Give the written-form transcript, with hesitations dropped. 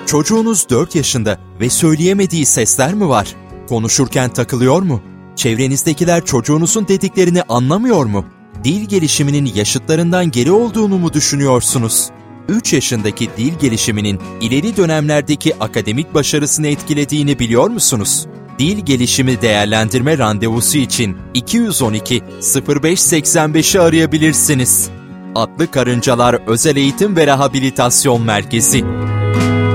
Çocuğunuz 4 yaşında ve söyleyemediği sesler mi var? Konuşurken takılıyor mu? Çevrenizdekiler çocuğunuzun dediklerini anlamıyor mu? Dil gelişiminin yaşıtlarından geri olduğunu mu düşünüyorsunuz? 3 yaşındaki dil gelişiminin ileri dönemlerdeki akademik başarısını etkilediğini biliyor musunuz? Dil gelişimi değerlendirme randevusu için 212 0585'i arayabilirsiniz. Atlı Karıncalar Özel Eğitim ve Rehabilitasyon Merkezi.